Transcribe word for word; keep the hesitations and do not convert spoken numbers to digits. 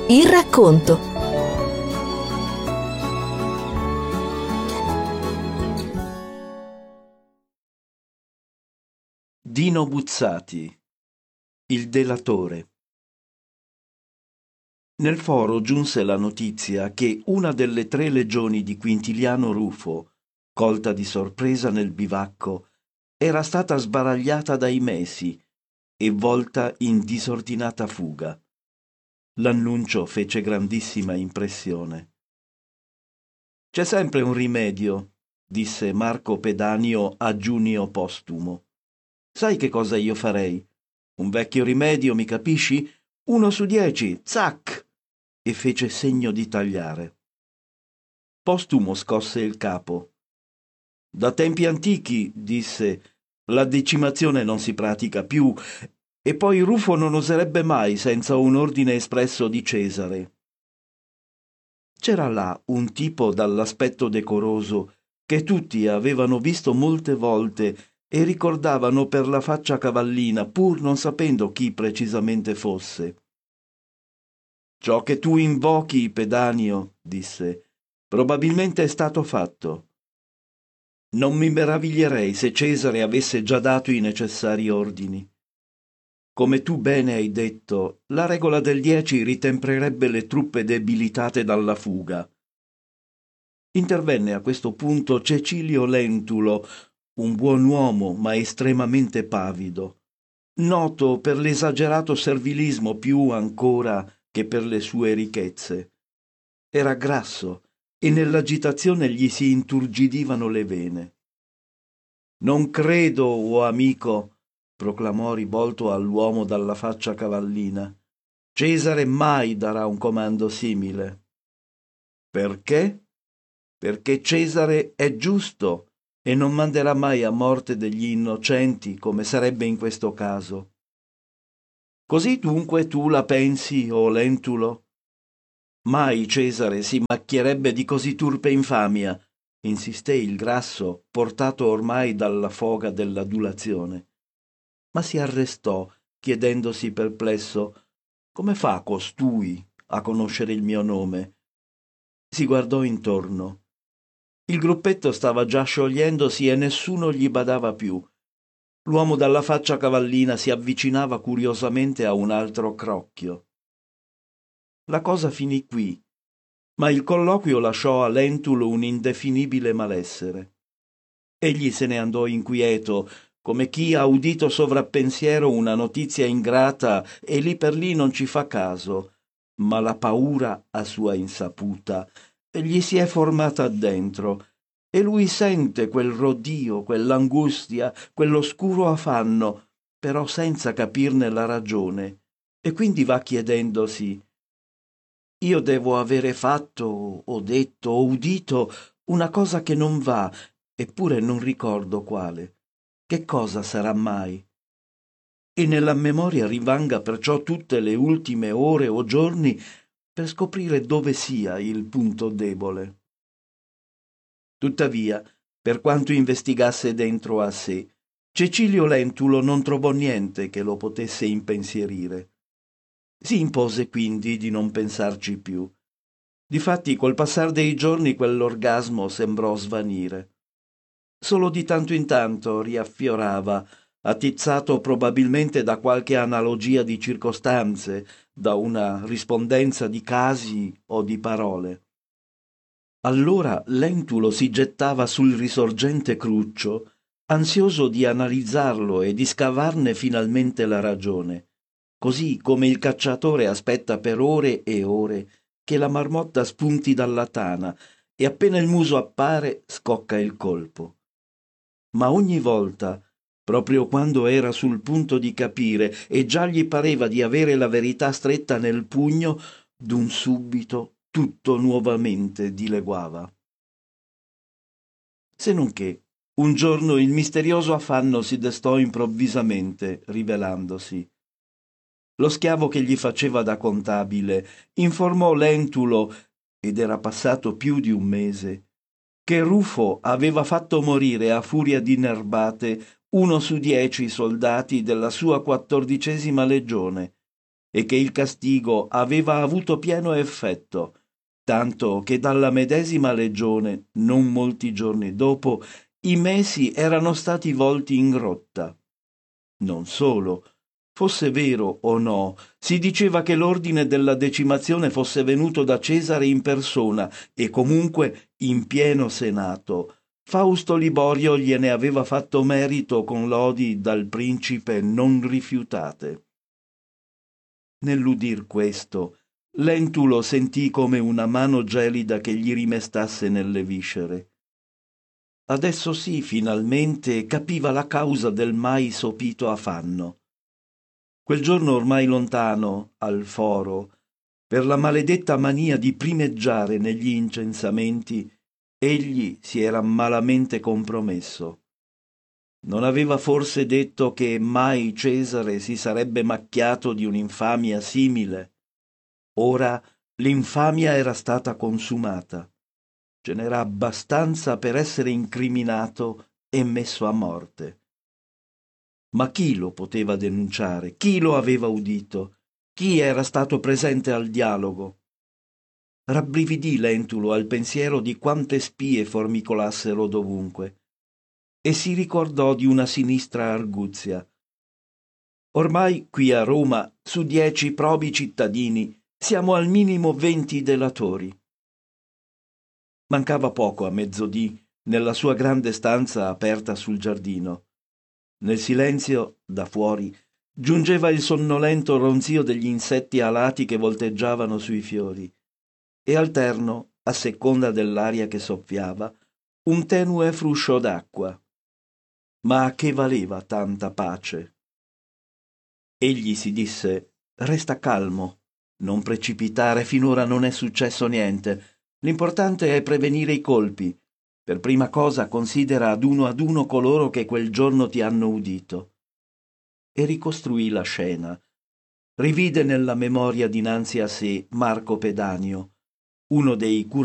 Il racconto. Dino Buzzati, il delatore. Nel foro giunse la notizia che una delle tre legioni di Quintiliano Rufo, colta di sorpresa nel bivacco, era stata sbaragliata dai Mesi e volta in disordinata fuga. L'annuncio fece grandissima impressione. «C'è sempre un rimedio», disse Marco Pedanio a Giunio Postumo. «Sai che cosa io farei? Un vecchio rimedio, mi capisci? Uno su dieci, zac!» e fece segno di tagliare. Postumo scosse il capo. «Da tempi antichi», disse, «la decimazione non si pratica più, e poi Rufo non oserebbe mai senza un ordine espresso di Cesare». C'era là un tipo dall'aspetto decoroso che tutti avevano visto molte volte e ricordavano per la faccia cavallina, pur non sapendo chi precisamente fosse. «Ciò che tu invochi, Pedanio», disse, «probabilmente è stato fatto. Non mi meraviglierei se Cesare avesse già dato i necessari ordini. Come tu bene hai detto, la regola del dieci ritempererebbe le truppe debilitate dalla fuga». Intervenne a questo punto Cecilio Lentulo, un buon uomo ma estremamente pavido, noto per l'esagerato servilismo più ancora che per le sue ricchezze. Era grasso e nell'agitazione gli si inturgidivano le vene. «Non credo, o amico», proclamò rivolto all'uomo dalla faccia cavallina, «Cesare mai darà un comando simile». «Perché?» «Perché Cesare è giusto e non manderà mai a morte degli innocenti, come sarebbe in questo caso». «Così dunque tu la pensi, o Lentulo?» «Mai Cesare si macchierebbe di così turpe infamia», insisté il grasso, portato ormai dalla foga dell'adulazione. Ma si arrestò, chiedendosi perplesso: «Come fa costui a conoscere il mio nome?» Si guardò intorno. Il gruppetto stava già sciogliendosi e nessuno gli badava più. L'uomo dalla faccia cavallina si avvicinava curiosamente a un altro crocchio. La cosa finì qui, ma il colloquio lasciò a Lentulo un indefinibile malessere. Egli se ne andò inquieto, come chi ha udito sovrappensiero una notizia ingrata e lì per lì non ci fa caso, ma la paura a sua insaputa gli si è formata dentro e lui sente quel rodio, quell'angustia, quell'oscuro affanno, però senza capirne la ragione, e quindi va chiedendosi: «Io devo avere fatto, o detto, o udito una cosa che non va, eppure non ricordo quale. Che cosa sarà mai?» E nella memoria rinvanga perciò tutte le ultime ore o giorni per scoprire dove sia il punto debole. Tuttavia, per quanto investigasse dentro a sé, Cecilio Lentulo non trovò niente che lo potesse impensierire. Si impose quindi di non pensarci più. Difatti, col passar dei giorni quell'orgasmo sembrò svanire. Solo di tanto in tanto riaffiorava, attizzato probabilmente da qualche analogia di circostanze, da una rispondenza di casi o di parole. Allora Lentulo si gettava sul risorgente cruccio, ansioso di analizzarlo e di scavarne finalmente la ragione, così come il cacciatore aspetta per ore e ore che la marmotta spunti dalla tana e appena il muso appare scocca il colpo. Ma ogni volta, proprio quando era sul punto di capire e già gli pareva di avere la verità stretta nel pugno, d'un subito tutto nuovamente dileguava. Se non che, un giorno il misterioso affanno si destò improvvisamente, rivelandosi. Lo schiavo che gli faceva da contabile informò Lentulo, ed era passato più di un mese, che Rufo aveva fatto morire a furia di nerbate uno su dieci soldati della sua quattordicesima legione, e che il castigo aveva avuto pieno effetto, tanto che dalla medesima legione, non molti giorni dopo, i mesi erano stati volti in grotta. Non solo, fosse vero o no, si diceva che l'ordine della decimazione fosse venuto da Cesare in persona e comunque in pieno senato. Fausto Liborio gliene aveva fatto merito con lodi dal principe non rifiutate. Nell'udir questo, Lentulo sentì come una mano gelida che gli rimestasse nelle viscere. Adesso sì, finalmente capiva la causa del mai sopito affanno. Quel giorno ormai lontano, al foro, per la maledetta mania di primeggiare negli incensamenti, egli si era malamente compromesso. Non aveva forse detto che mai Cesare si sarebbe macchiato di un'infamia simile? Ora l'infamia era stata consumata. Ce n'era abbastanza per essere incriminato e messo a morte. Ma chi lo poteva denunciare? Chi lo aveva udito? Chi era stato presente al dialogo? Rabbrividì Lentulo al pensiero di quante spie formicolassero dovunque e si ricordò di una sinistra arguzia. Ormai qui a Roma, su dieci probi cittadini, siamo al minimo venti delatori. Mancava poco a mezzodì nella sua grande stanza aperta sul giardino. Nel silenzio, da fuori, giungeva il sonnolento ronzio degli insetti alati che volteggiavano sui fiori, e alterno, a seconda dell'aria che soffiava, un tenue fruscio d'acqua. Ma a che valeva tanta pace? Egli si disse: resta calmo, non precipitare, finora non è successo niente. L'importante è prevenire i colpi. Per prima cosa considera ad uno ad uno coloro che quel giorno ti hanno udito. E ricostruì la scena. Rivide nella memoria dinanzi a sé Marco Pedanio, uno dei